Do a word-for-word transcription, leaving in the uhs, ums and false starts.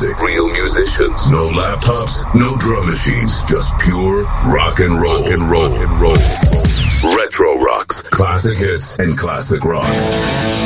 music, real musicians, no laptops, no drum machines, just pure rock and roll. Rock and roll. Rock and roll. Retro Rocks, classic hits and classic rock.